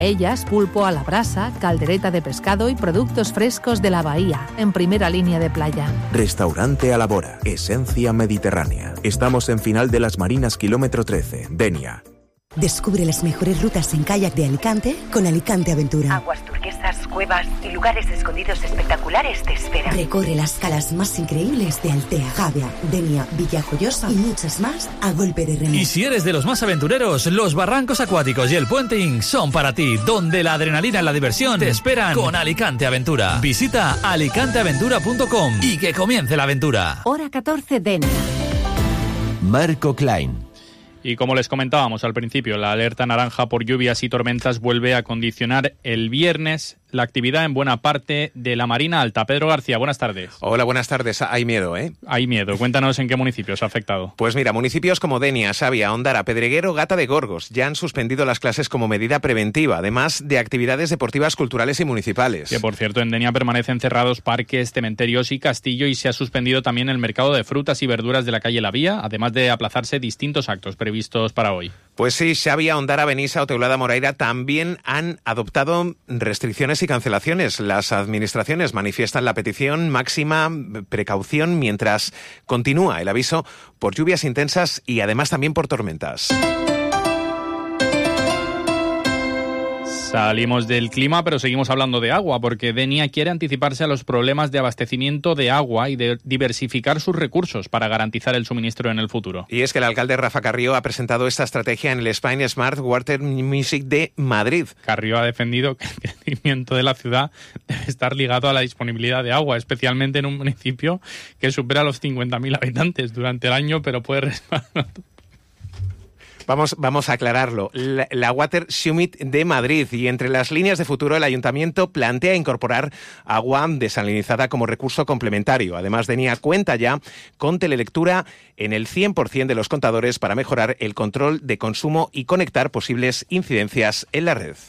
Ellas, pulpo a la brasa, caldereta de pescado y productos frescos de la bahía, en primera línea de playa. Restaurante Alabora, esencia mediterránea. Estamos en Final de las Marinas, kilómetro 13, Denia. Descubre las mejores rutas en kayak de Alicante con Alicante Aventura. Aguas turquesas, cuevas y lugares escondidos espectaculares te esperan. Recorre las calas más increíbles de Altea, Javea, Denia, Villajoyosa y muchas más a golpe de remo. Y si eres de los más aventureros, los barrancos acuáticos y el puenting son para ti, donde la adrenalina y la diversión te esperan con Alicante Aventura. Visita alicanteaventura.com y que comience la aventura. Hora 14, Denia. Marco Klein. Y como les comentábamos al principio, la alerta naranja por lluvias y tormentas vuelve a condicionar el viernes la actividad en buena parte de la Marina Alta. Pedro García, buenas tardes. Hola, buenas tardes. Hay miedo, ¿eh? Hay miedo. Cuéntanos en qué municipios ha afectado. Pues mira, municipios como Denia, Xavia, Ondara, Pedreguero, Gata de Gorgos ya han suspendido las clases como medida preventiva, además de actividades deportivas, culturales y municipales. Que, por cierto, en Denia permanecen cerrados parques, cementerios y castillo, y se ha suspendido también el mercado de frutas y verduras de la calle La Vía, además de aplazarse distintos actos previstos para hoy. Pues sí, Xavia, Ondara, Benissa o Teulada Moraira también han adoptado restricciones y cancelaciones. Las administraciones manifiestan la petición máxima precaución mientras continúa el aviso por lluvias intensas y además también por tormentas. Salimos del clima, pero seguimos hablando de agua, porque Denia quiere anticiparse a los problemas de abastecimiento de agua y de diversificar sus recursos para garantizar el suministro en el futuro. Y es que el alcalde Rafa Carrió ha presentado esta estrategia en el Spain Smart Water Music de Madrid. Carrió ha defendido que el crecimiento de la ciudad debe estar ligado a la disponibilidad de agua, especialmente en un municipio que supera los 50.000 habitantes durante el año, pero puede respaldar. Vamos a aclararlo. La Water Summit de Madrid, y entre las líneas de futuro el Ayuntamiento plantea incorporar agua desalinizada como recurso complementario. Además, Denia cuenta ya con telelectura en el 100% de los contadores para mejorar el control de consumo y conectar posibles incidencias en la red.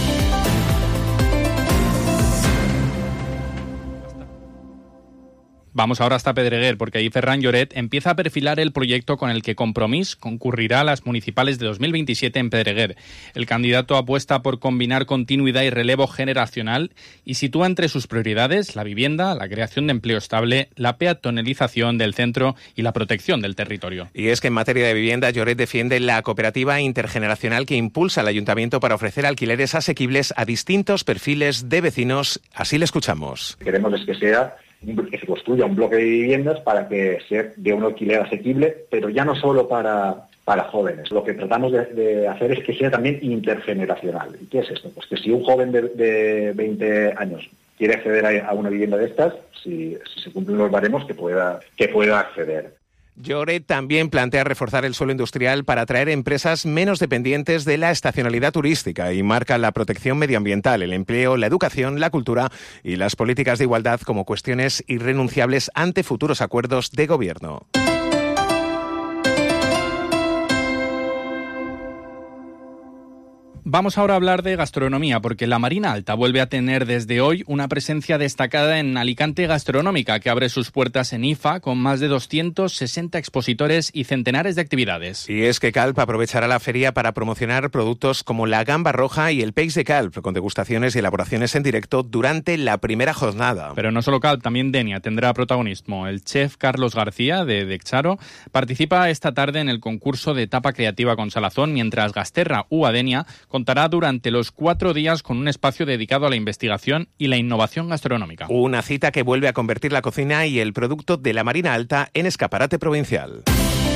Vamos ahora hasta Pedreguer, porque ahí Ferran Lloret empieza a perfilar el proyecto con el que Compromís concurrirá a las municipales de 2027 en Pedreguer. El candidato apuesta por combinar continuidad y relevo generacional y sitúa entre sus prioridades la vivienda, la creación de empleo estable, la peatonalización del centro y la protección del territorio. Y es que en materia de vivienda, Lloret defiende la cooperativa intergeneracional que impulsa al ayuntamiento para ofrecer alquileres asequibles a distintos perfiles de vecinos. Así le escuchamos. Queremos que se construya un bloque de viviendas para que sea de un alquiler asequible, pero ya no solo para jóvenes. Lo que tratamos de hacer es que sea también intergeneracional. ¿Y qué es esto? Pues que si un joven de 20 años quiere acceder a una vivienda de estas, si se cumplen los baremos, que pueda acceder. Lloret también plantea reforzar el suelo industrial para atraer empresas menos dependientes de la estacionalidad turística y marca la protección medioambiental, el empleo, la educación, la cultura y las políticas de igualdad como cuestiones irrenunciables ante futuros acuerdos de gobierno. Vamos ahora a hablar de gastronomía, porque la Marina Alta vuelve a tener desde hoy una presencia destacada en Alicante Gastronómica, que abre sus puertas en IFA con más de 260 expositores y centenares de actividades. Y es que Calp aprovechará la feria para promocionar productos como la gamba roja y el peix de Calp, con degustaciones y elaboraciones en directo durante la primera jornada. Pero no solo Calp, también Denia tendrá protagonismo. El chef Carlos García, de Dexaro, participa esta tarde en el concurso de tapa creativa con salazón, mientras Gasterra u Denia contará durante los 4 días con un espacio dedicado a la investigación y la innovación gastronómica. Una cita que vuelve a convertir la cocina y el producto de la Marina Alta en escaparate provincial.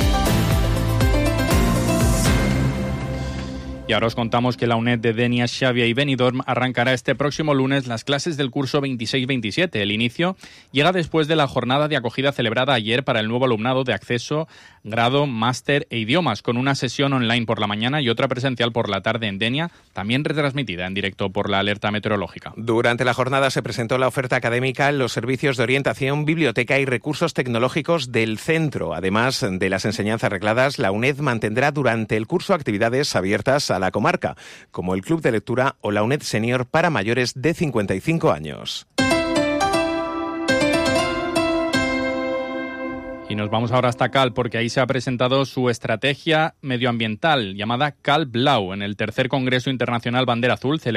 Y ahora os contamos que la UNED de Denia, Xavia y Benidorm arrancará este próximo lunes las clases del curso 26-27. El inicio llega después de la jornada de acogida celebrada ayer para el nuevo alumnado de acceso, grado, máster e idiomas, con una sesión online por la mañana y otra presencial por la tarde en Denia, también retransmitida en directo por la alerta meteorológica. Durante la jornada se presentó la oferta académica, los servicios de orientación, biblioteca y recursos tecnológicos del centro. Además de las enseñanzas regladas, la UNED mantendrá durante el curso actividades abiertas a la comarca, como el Club de Lectura o la UNED Senior para mayores de 55 años. Y nos vamos ahora hasta Cal, porque ahí se ha presentado su estrategia medioambiental llamada Cal Blau en el tercer Congreso Internacional Bandera Azul,